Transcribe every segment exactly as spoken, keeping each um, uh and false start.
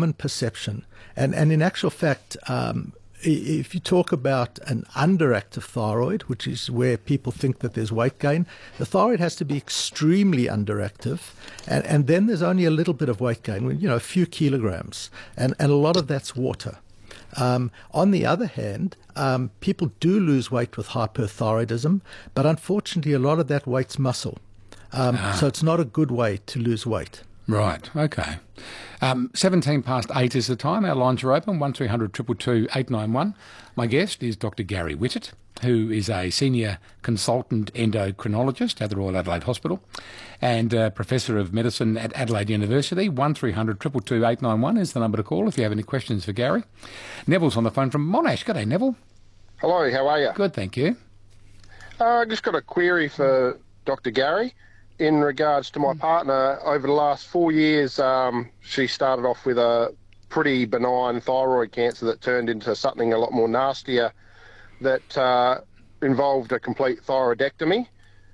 common perception. And, and in actual fact, um, if you talk about an underactive thyroid, which is where people think that there's weight gain, the thyroid has to be extremely underactive, and, and then there's only a little bit of weight gain, you know, a few kilograms, and, and a lot of that's water. Um, on the other hand, um, people do lose weight with hyperthyroidism, but unfortunately a lot of that weight's muscle. Um, ah. So it's not a good way to lose weight. Right, okay. Um, seventeen past eight is the time. Our lines are open, one three hundred two two two eight nine one. My guest is Doctor Gary Whitted, who is a senior consultant endocrinologist at the Royal Adelaide Hospital and uh, Professor of Medicine at Adelaide University. one three hundred two two two eight nine one is the number to call if you have any questions for Gary. Neville's on the phone from Monash. Good day, Neville. Hello, how are you? Good, thank you. Uh, I just got a query for Doctor Gary. In regards to my partner, over the last four years, um, she started off with a pretty benign thyroid cancer that turned into something a lot more nastier that uh, involved a complete thyroidectomy,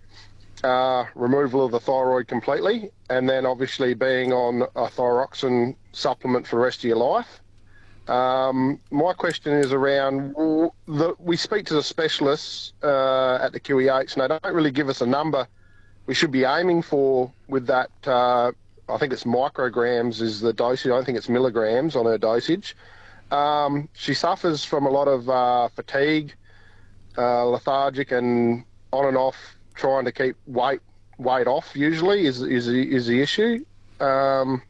uh, removal of the thyroid completely, and then obviously being on a thyroxine supplement for the rest of your life. Um, my question is around, the, we speak to the specialists uh, at the Q E H and they don't really give us a number we should be aiming for with that. uh, I think it's micrograms is the dosage. I don't think it's milligrams on her dosage. Um, she suffers from a lot of uh, fatigue, uh, lethargic, and on and off trying to keep weight weight off. Usually is is the, is the issue. Um,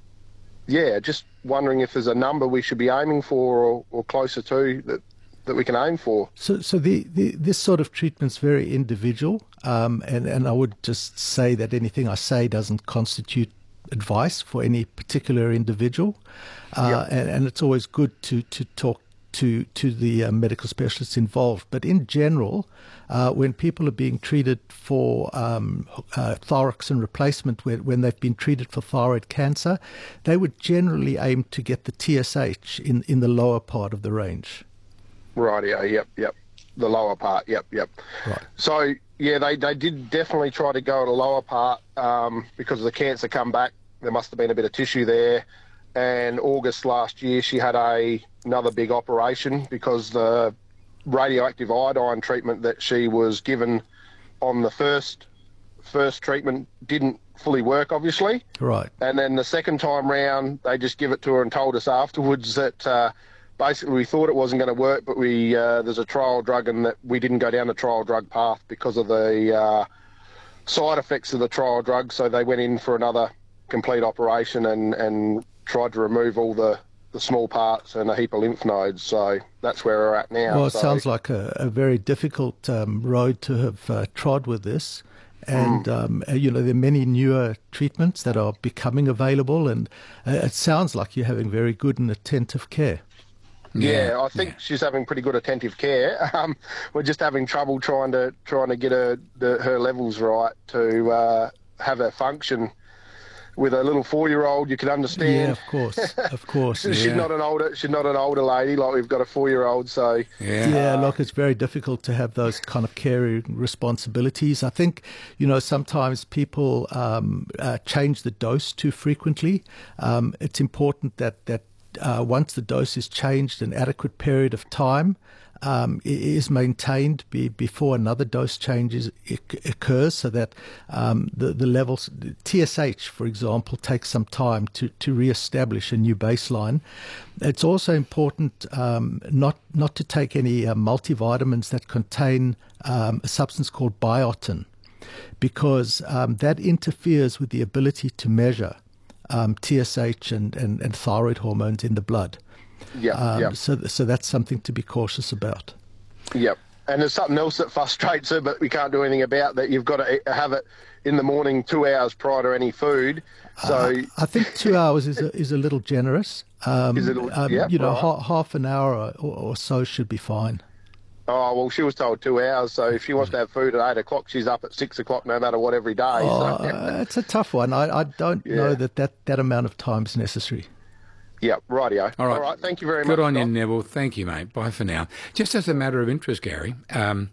yeah, just wondering if there's a number we should be aiming for or, or closer to that. that we can aim for. So, so the, the this sort of treatment's very individual, um, and and I would just say that anything I say doesn't constitute advice for any particular individual, uh, yep. and, and it's always good to to talk to to the uh, medical specialists involved. But in general, uh, when people are being treated for um, uh, thyroxine replacement, when, when they've been treated for thyroid cancer, they would generally aim to get the T S H in in the lower part of the range. Right, yeah, yep, yep. The lower part, yep, yep. Right. So, yeah, they, they did definitely try to go at the lower part um, because of the cancer come back. There must have been a bit of tissue there. And August last year, she had a another big operation because the radioactive iodine treatment that she was given on the first first treatment didn't fully work, obviously. Right. And then the second time round, they just give it to her and told us afterwards that... Uh, Basically, we thought it wasn't going to work, but we uh, there's a trial drug, and that we didn't go down the trial drug path because of the uh, side effects of the trial drug. So they went in for another complete operation and, and tried to remove all the, the small parts and a heap of lymph nodes. So that's where we're at now. Well, it so, sounds like a, a very difficult um, road to have uh, trod with this. And, mm. um, you know, there are many newer treatments that are becoming available, and uh, it sounds like you're having very good and attentive care. Yeah, yeah, I think yeah. she's having pretty good attentive care. Um, we're just having trouble trying to trying to get her the, her levels right to uh, have her function. With a little four-year-old, you can understand. Yeah, of course, of course. she's yeah. not an older she's not an older lady like we've got a four-year-old. So yeah, yeah. Look, it's very difficult to have those kind of caring responsibilities. I think you know sometimes people um, uh, change the dose too frequently. Um, it's important that that. Uh, once the dose is changed, an adequate period of time um, is maintained be, before another dose change is, occurs, so that um, the, the levels, T S H, for example, takes some time to, to re-establish a new baseline. It's also important um, not, not to take any uh, multivitamins that contain um, a substance called biotin, because um, that interferes with the ability to measure Um, T S H and, and, and thyroid hormones in the blood. Yeah, um, yeah. So, so that's something to be cautious about. Yep. And there's something else that frustrates her, but we can't do anything about that. You've got to have it in the morning, two hours prior to any food. So uh, I think two hours is a, is a little generous. Um, is it? Um, yeah, you know, right. ha- half an hour or, or so should be fine. Oh, well, she was told two hours, so if she wants to have food at eight o'clock, she's up at six o'clock no matter what every day. Oh, so. uh, it's a tough one. I, I don't yeah. know that, that that amount of time is necessary. Yeah, rightio. All right. All right, thank you very Good much. Good on Doc. you, Neville. Thank you, mate. Bye for now. Just as a matter of interest, Gary, um,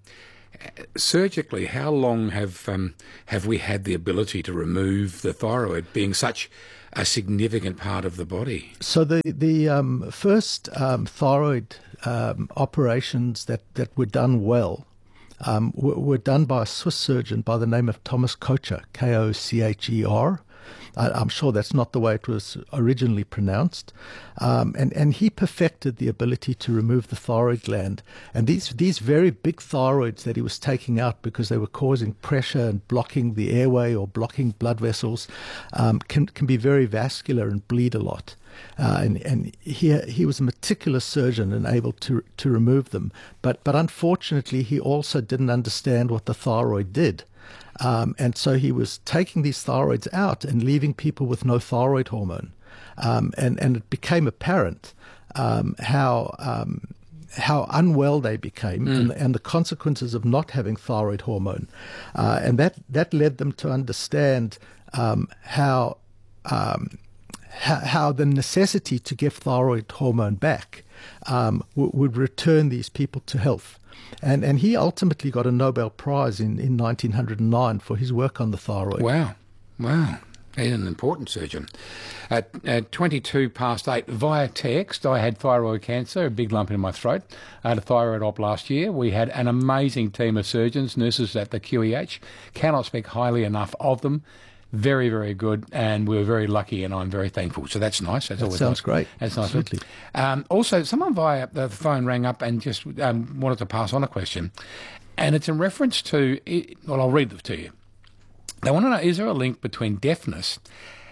surgically, how long have um, have we had the ability to remove the thyroid, being such a significant part of the body. So the the um, first um, thyroid um, operations that, that were done well um, were, were done by a Swiss surgeon by the name of Thomas Kocher, K O C H E R. I, I'm sure that's not the way it was originally pronounced. Um, and, and he perfected the ability to remove the thyroid gland. And these, these very big thyroids that he was taking out because they were causing pressure and blocking the airway or blocking blood vessels um, can, can be very vascular and bleed a lot. Uh, and and he, he was a meticulous surgeon and able to to remove them. But, but unfortunately, he also didn't understand what the thyroid did. Um, and so he was taking these thyroids out and leaving people with no thyroid hormone. Um, and, and it became apparent um, how um, how unwell they became mm. and, and the consequences of not having thyroid hormone. Uh, and that, that led them to understand um, how, um, how how the necessity to give thyroid hormone back um, w- would return these people to health. And and he ultimately got a Nobel Prize in, in nineteen oh nine for his work on the thyroid. Wow. Wow. He's an important surgeon. At, at twenty-two past eight, via text, I had thyroid cancer, a big lump in my throat. I had a thyroid op last year. We had an amazing team of surgeons, nurses at the Q E H. Cannot speak highly enough of them. Very, very good, and we were very lucky, and I'm very thankful. So that's nice. That's that always sounds nice. great. That's nice. Absolutely. Um, also, someone via the phone rang up and just um, wanted to pass on a question, and it's in reference to. Well, I'll read it to you. They want to know: is there a link between deafness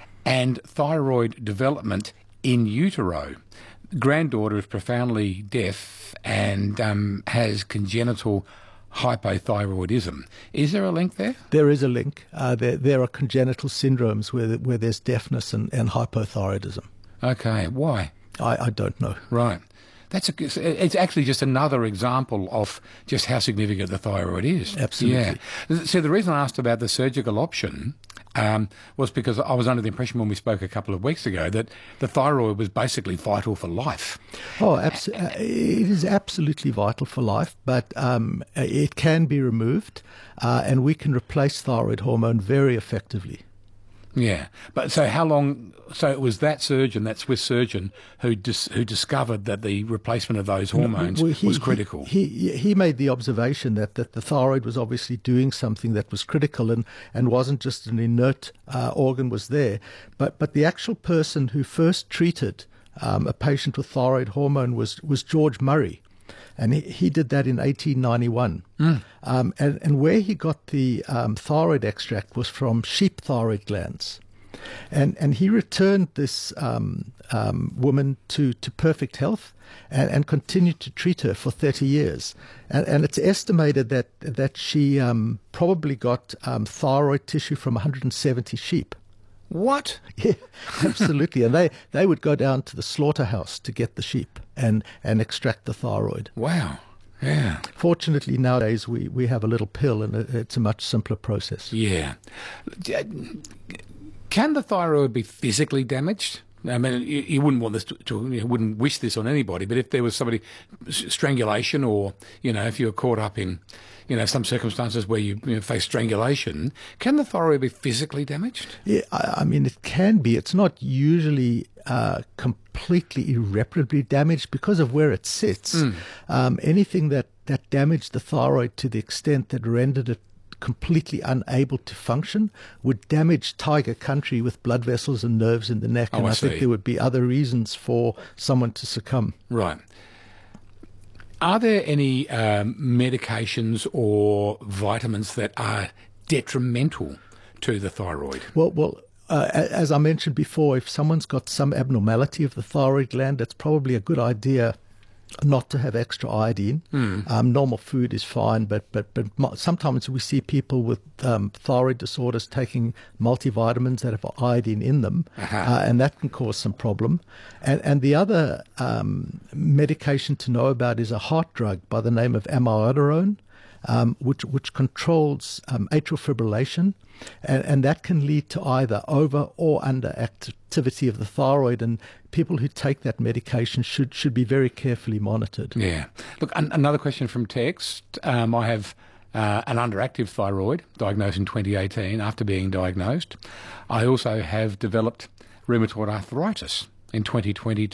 and thyroid development in utero? Granddaughter is profoundly deaf and um, has congenital hypothyroidism. Is there a link there? There is a link. Uh, there, there are congenital syndromes where where there's deafness and, and hypothyroidism. Okay, why? I, I don't know. Right. That's a, it's actually just another example of just how significant the thyroid is. Absolutely. Yeah. So the reason I asked about the surgical option um, was because I was under the impression when we spoke a couple of weeks ago that the thyroid was basically vital for life. Oh, abso- uh, it is absolutely vital for life, but um, it can be removed, uh, and we can replace thyroid hormone very effectively. Yeah, but so how long? So it was that surgeon, that Swiss surgeon, who dis, who discovered that the replacement of those hormones well, he, was critical. He, he he made the observation that, that the thyroid was obviously doing something that was critical and, and wasn't just an inert uh, organ was there, but but the actual person who first treated um, a patient with thyroid hormone was was George Murray. And he, he did that in eighteen ninety-one. Mm. Um, and, and where he got the um, thyroid extract was from sheep thyroid glands. And and he returned this um, um, woman to, to perfect health and, and continued to treat her for thirty years. And, and it's estimated that, that she um, probably got um, thyroid tissue from one hundred seventy sheep. What? Yeah, absolutely. And they, they would go down to the slaughterhouse to get the sheep and, and extract the thyroid. Wow. Yeah. Fortunately, nowadays we, we have a little pill and it's a much simpler process. Yeah. Can the thyroid be physically damaged? I mean, you, you wouldn't want this to, to, you wouldn't wish this on anybody, but if there was somebody, strangulation, or, you know, if you were caught up in, you know, some circumstances where you, you know, face strangulation, can the thyroid be physically damaged? Yeah, I, I mean, it can be. It's not usually uh, completely irreparably damaged because of where it sits. Mm. Um, anything that, that damaged the thyroid to the extent that rendered it completely unable to function would damage tiger country with blood vessels and nerves in the neck. Oh, and I, I think there would be other reasons for someone to succumb. Right. Are there any um, medications or vitamins that are detrimental to the thyroid? Well, well, uh, as I mentioned before, if someone's got some abnormality of the thyroid gland, it's probably a good idea not to have extra iodine. Mm. Um, normal food is fine, but but but sometimes we see people with um, thyroid disorders taking multivitamins that have iodine in them, uh-huh. uh, and that can cause some problem. And and the other um, medication to know about is a heart drug by the name of amiodarone, um, which which controls um, atrial fibrillation. And, and that can lead to either over or under activity of the thyroid, and people who take that medication should should be very carefully monitored. Yeah. Look, an- another question from text. Um, I have uh, an underactive thyroid diagnosed in twenty eighteen after being diagnosed. I also have developed rheumatoid arthritis in twenty twenty